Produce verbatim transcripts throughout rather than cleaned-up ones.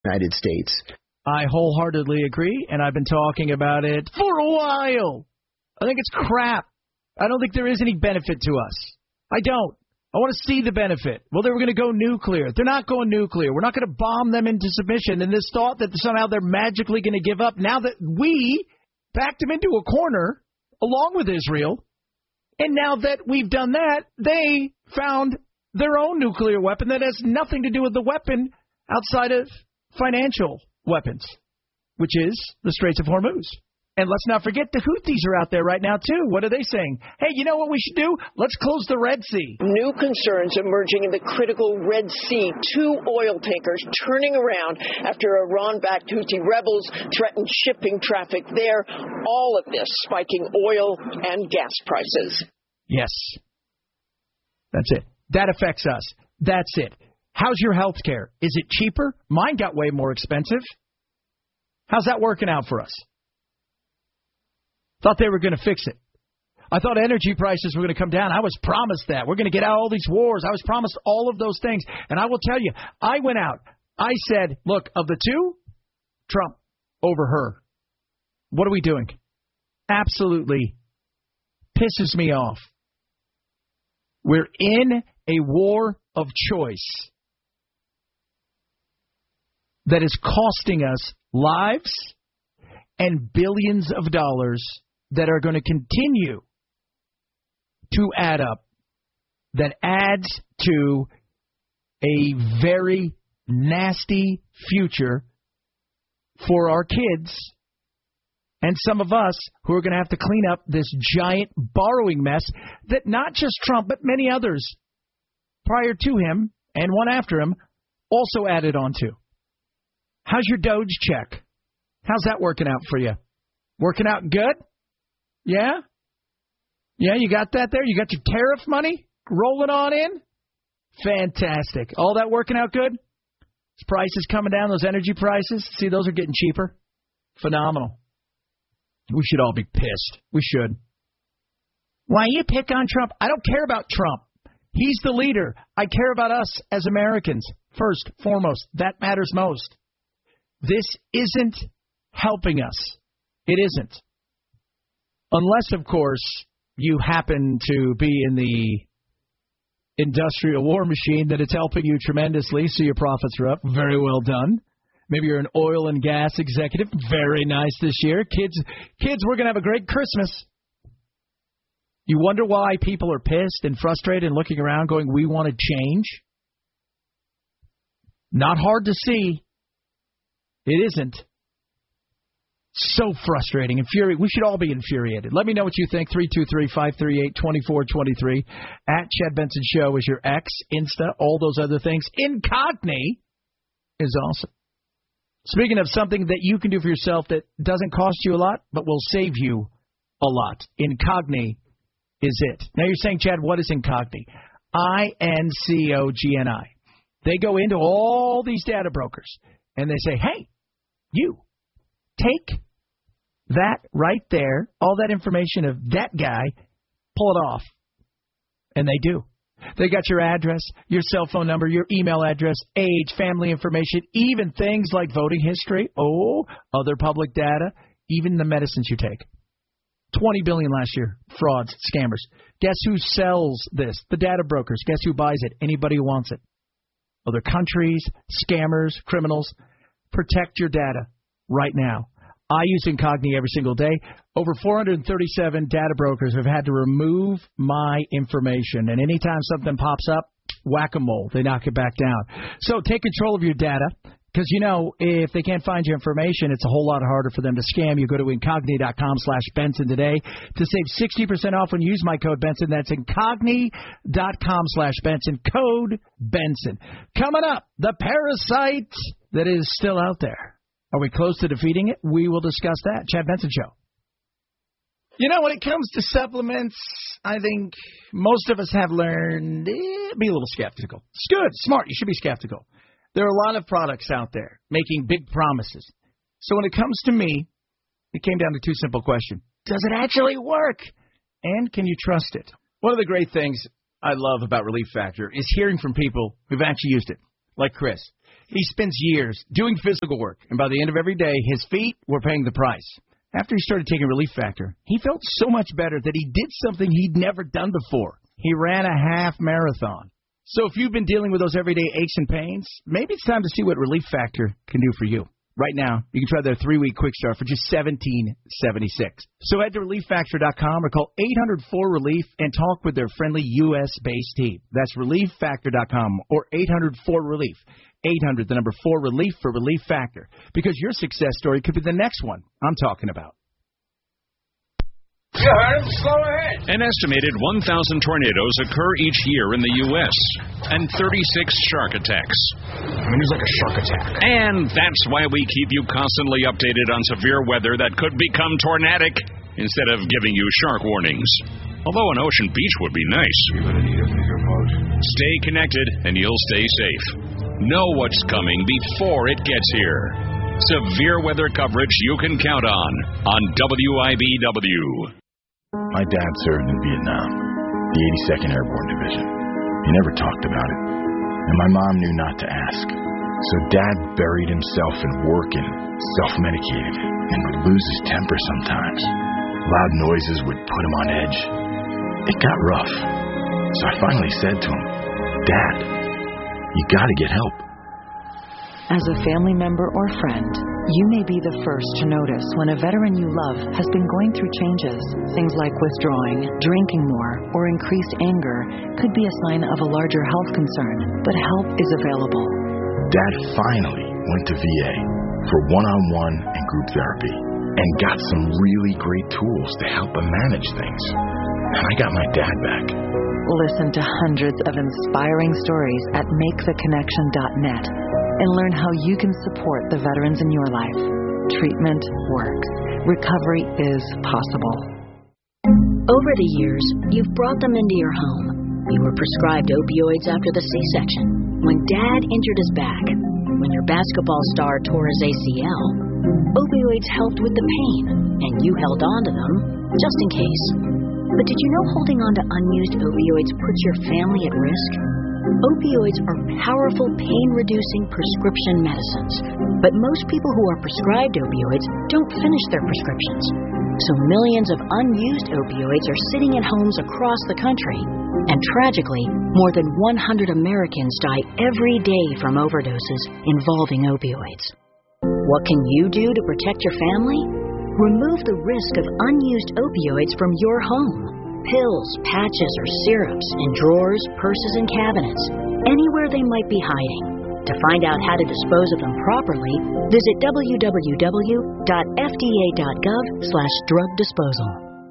United States. I wholeheartedly agree, and I've been talking about it for a while. I think it's crap. I don't think there is any benefit to us. I don't. I want to see the benefit. Well, they were going to go nuclear. They're not going nuclear. We're not going to bomb them into submission. And this thought that somehow they're magically going to give up now that we backed them into a corner along with Israel. And now that we've done that, they found their own nuclear weapon that has nothing to do with the weapon outside of financial weapons, which is the Straits of Hormuz. And let's not forget the Houthis are out there right now, too. What are they saying? Hey, you know what we should do? Let's close the Red Sea. New concerns emerging in the critical Red Sea. Two oil tankers turning around after Iran-backed Houthi rebels threatened shipping traffic there. All of this spiking oil and gas prices. Yes. That's it. That affects us. That's it. How's your health care? Is it cheaper? Mine got way more expensive. How's that working out for us? Thought they were going to fix it. I thought energy prices were going to come down. I was promised that. We're going to get out of all these wars. I was promised all of those things. And I will tell you, I went out. I said, look, of the two, Trump over her. What are we doing? Absolutely pisses me off. We're in a war of choice that is costing us lives and billions of dollars that are going to continue to add up, that adds to a very nasty future for our kids and some of us who are going to have to clean up this giant borrowing mess that not just Trump, but many others prior to him and one after him also added on to. How's your Doge check? How's that working out for you? Working out good? Yeah? Yeah, you got that there? You got your tariff money rolling on in? Fantastic. All that working out good? Those prices coming down, those energy prices, see, those are getting cheaper. Phenomenal. We should all be pissed. We should. Why you pick on Trump? I don't care about Trump. He's the leader. I care about us as Americans. First, foremost, that matters most. This isn't helping us. It isn't. Unless, of course, you happen to be in the industrial war machine that it's helping you tremendously, so your profits are up. Very well done. Maybe you're an oil and gas executive. Very nice this year. Kids, kids, we're going to have a great Christmas. You wonder why people are pissed and frustrated and looking around going, we want to change? Not hard to see. It isn't. So frustrating, infuriating. We should all be infuriated. Let me know what you think. three two three, five three eight, two four two three. At Chad Benson Show is your X, Insta, all those other things. Incogni is awesome. Speaking of something that you can do for yourself that doesn't cost you a lot, but will save you a lot. Incogni is it. Now you're saying, Chad, what is Incogni? I N C O G N I. They go into all these data brokers and they say, hey, you. Take that right there, all that information of that guy, pull it off. And they do. They got your address, your cell phone number, your email address, age, family information, even things like voting history, oh, other public data, even the medicines you take. twenty billion dollars last year. Frauds, scammers. Guess who sells this? The data brokers. Guess who buys it? Anybody who wants it. Other countries, scammers, criminals. Protect your data right now. I use Incogni every single day. Over four hundred thirty-seven data brokers have had to remove my information. And anytime something pops up, whack-a-mole. They knock it back down. So take control of your data. Because, you know, if they can't find your information, it's a whole lot harder for them to scam you. Go to Incogni.com slash Benson today to save sixty percent off when you use my code Benson. That's Incogni.com slash Benson. Code Benson. Coming up, the parasite that is still out there. Are we close to defeating it? We will discuss that. Chad Benson Show. You know, when it comes to supplements, I think most of us have learned eh, be a little skeptical. It's good, smart. You should be skeptical. There are a lot of products out there making big promises. So when it comes to me, it came down to two simple questions. Does it actually work? And can you trust it? One of the great things I love about Relief Factor is hearing from people who've actually used it, like Chris. He spends years doing physical work, and by the end of every day, his feet were paying the price. After he started taking Relief Factor, he felt so much better that he did something he'd never done before. He ran a half marathon. So if you've been dealing with those everyday aches and pains, maybe it's time to see what Relief Factor can do for you. Right now, you can try their three-week quick start for just seventeen seventy-six. So head to relief factor dot com or call eight hundred four relief and talk with their friendly U S-based team. That's relief factor dot com or eight hundred four relief. eight hundred, the number four, relief for Relief Factor. Because your success story could be the next one I'm talking about. You heard him. Slow ahead. An estimated one thousand tornadoes occur each year in the U S and thirty-six shark attacks. I mean, it's like a shark attack. And that's why we keep you constantly updated on severe weather that could become tornadic instead of giving you shark warnings. Although an ocean beach would be nice. You're going to need a bigger boat. Stay connected and you'll stay safe. Know what's coming before it gets here. Severe weather coverage you can count on on W I B W. My dad served in Vietnam, the eighty-second Airborne Division. He never talked about it, and my mom knew not to ask. So Dad buried himself in work and self-medicated and would lose his temper sometimes. Loud noises would put him on edge. It got rough. So I finally said to him, Dad, you gotta get help. As a family member or friend, you may be the first to notice when a veteran you love has been going through changes. Things like withdrawing, drinking more, or increased anger could be a sign of a larger health concern, but help is available. Dad finally went to V A for one-on-one and group therapy and got some really great tools to help him manage things. And I got my dad back. Listen to hundreds of inspiring stories at make the connection dot net. And learn how you can support the veterans in your life. Treatment works. Recovery is possible. Over the years, you've brought them into your home. You were prescribed opioids after the C-section, when Dad injured his back, when your basketball star tore his A C L. Opioids helped with the pain, and you held on to them just in case. But did you know holding on to unused opioids puts your family at risk? Opioids are powerful pain-reducing prescription medicines, but most people who are prescribed opioids don't finish their prescriptions. So millions of unused opioids are sitting in homes across the country, and tragically, more than one hundred Americans die every day from overdoses involving opioids. What can you do to protect your family? Remove the risk of unused opioids from your home. Pills, patches, or syrups in drawers, purses, and cabinets, anywhere they might be hiding. To find out how to dispose of them properly, visit w w w dot f d a dot gov slash drug disposal.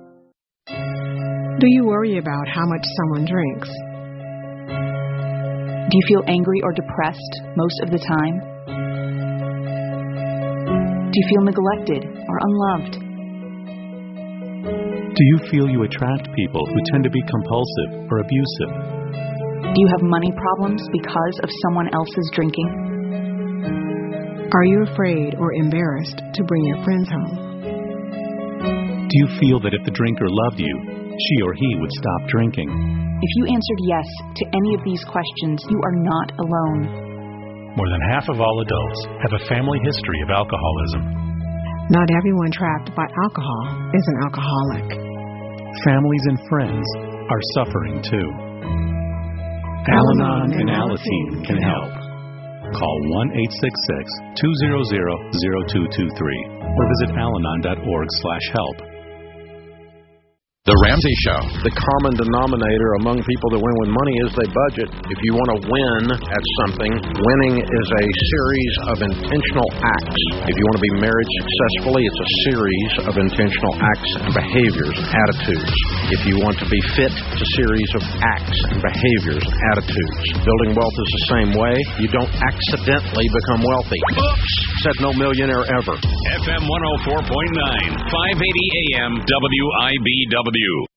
Do you worry about how much someone drinks? Do you feel angry or depressed most of the time? Do you feel neglected or unloved? Do you feel you attract people who tend to be compulsive or abusive? Do you have money problems because of someone else's drinking? Are you afraid or embarrassed to bring your friends home? Do you feel that if the drinker loved you, she or he would stop drinking? If you answered yes to any of these questions, you are not alone. More than half of all adults have a family history of alcoholism. Not everyone trapped by alcohol is an alcoholic. Families and friends are suffering too. Al-Anon and Alateen can help. Call one eight six six, two zero zero, zero two two three or visit alanon dot org slash help. The Ramsey Show. The common denominator among people that win with money is they budget. If you want to win at something, winning is a series of intentional acts. If you want to be married successfully, it's a series of intentional acts and behaviors and attitudes. If you want to be fit, it's a series of acts and behaviors and attitudes. Building wealth is the same way. You don't accidentally become wealthy. Oops! Said no millionaire ever. F M one oh four point nine, five eighty A M W I B W.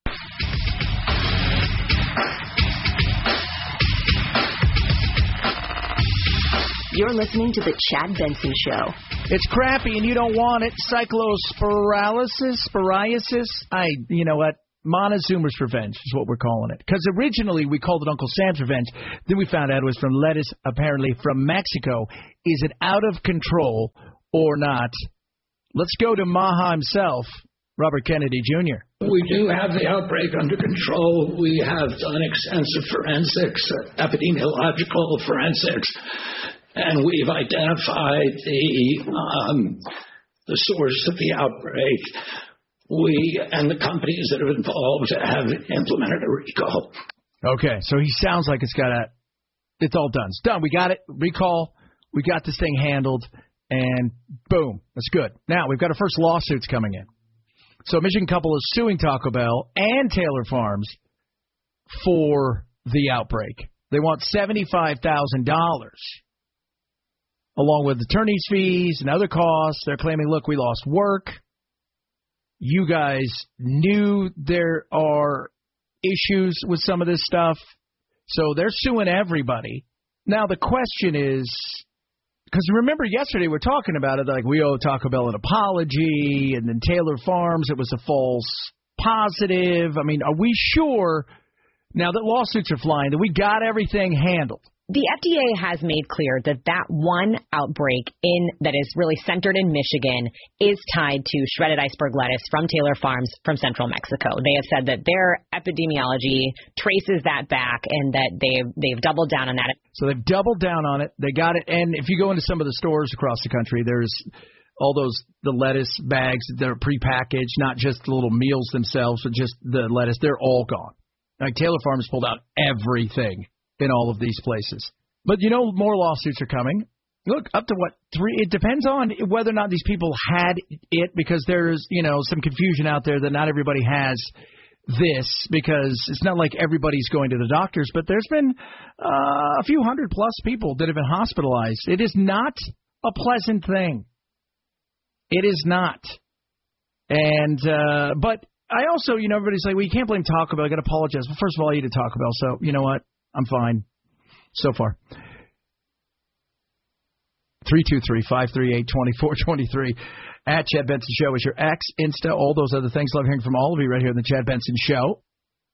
You're listening to the Chad Benson Show. It's crappy and you don't want it. Cyclospiralysis, psoriasis. I, you know what? Montezuma's Revenge is what we're calling it. Because originally we called it Uncle Sam's Revenge. Then we found out it was from lettuce, apparently from Mexico. Is it out of control or not? Let's go to Maha himself, Robert Kennedy Junior We do have the outbreak under control. We have done extensive forensics, uh, epidemiological forensics, and we've identified the um, the source of the outbreak. We and the companies that are involved have implemented a recall. Okay, so he sounds like it's got a, it's all done. It's done. We got it. Recall. We got this thing handled, and boom, that's good. Now we've got our first lawsuits coming in. So a Michigan couple is suing Taco Bell and Taylor Farms for the outbreak. They want seventy-five thousand dollars, along with attorney's fees and other costs. They're claiming, look, we lost work. You guys knew there are issues with some of this stuff. So they're suing everybody. Now the question is, because remember yesterday we were talking about it, like we owe Taco Bell an apology, and then Taylor Farms, it was a false positive. I mean, are we sure, now that lawsuits are flying, that we got everything handled? The F D A has made clear that that one outbreak in that is really centered in Michigan is tied to shredded iceberg lettuce from Taylor Farms from central Mexico. They have said that their epidemiology traces that back and that they've, they've doubled down on that. So they've doubled down on it. They got it. And if you go into some of the stores across the country, there's all those, the lettuce bags that are prepackaged, not just the little meals themselves, but just the lettuce. They're all gone. Like Taylor Farms pulled out everything in all of these places. But, you know, more lawsuits are coming. Look, up to what, three? It depends on whether or not these people had it, because there's, you know, some confusion out there that not everybody has this, because it's not like everybody's going to the doctors, but there's been uh, a few hundred plus people that have been hospitalized. It is not a pleasant thing. It is not. And, uh, but I also, you know, everybody's like, well, you can't blame Taco Bell. I got to apologize. Well, first of all, I eat at Taco Bell, so you know what? I'm fine so far. three two three, five three eight, two four two three. At Chad Benson Show is your X, Insta, all those other things. Love hearing from all of you right here on the Chad Benson Show.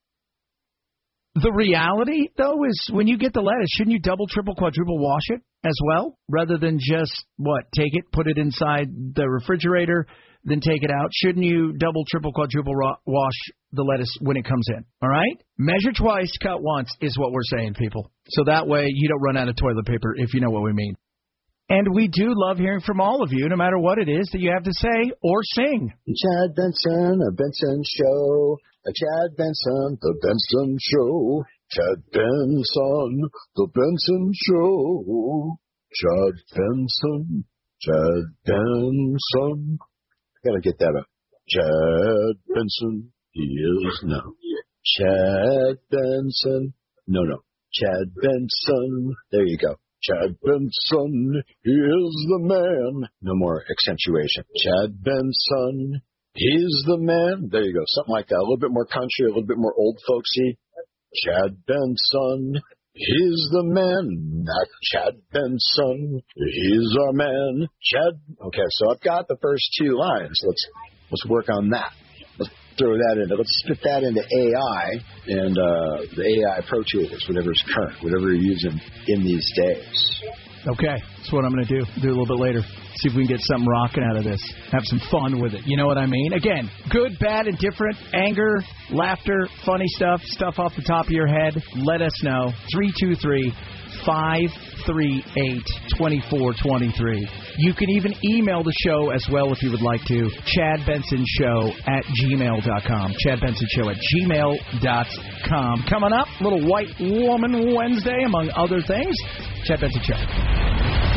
The reality, though, is when you get the lettuce, shouldn't you double, triple, quadruple wash it as well? Rather than just, what, take it, put it inside the refrigerator, then take it out. Shouldn't you double, triple, quadruple raw, wash the lettuce when it comes in? All right? Measure twice, cut once is what we're saying, people. So that way you don't run out of toilet paper, if you know what we mean. And we do love hearing from all of you, no matter what it is that you have to say or sing. Chad Benson, a Benson Show. A Chad Benson, the Benson Show. Chad Benson, the Benson Show. Chad Benson, Chad Benson. I gotta get that up. Chad Benson, he is now. Chad Benson. No, no. Chad Benson. There you go. Chad Benson, he is the man. No more accentuation. Chad Benson, he's the man. There you go. Something like that. A little bit more country, a little bit more old folksy. Chad Benson, he's the man. Not Chad Benson, he's our man. Chad. Okay, so I've got the first two lines. Let's let's work on that. Let's throw that into, let's spit that into A I and uh, the A I Pro Tools, whatever's current, whatever you're using in these days. Okay, that's what I'm going to do. Do a little bit later. See if we can get something rocking out of this. Have some fun with it. You know what I mean? Again, good, bad, and different. Anger, laughter, funny stuff, stuff off the top of your head. Let us know. three two three, five three eight, two four two three. You can even email the show as well if you would like to. Chad Benson Show at gmail dot com. Chad Benson Show at gmail dot com. Coming up, little White Woman Wednesday, among other things. Chad Benson Show.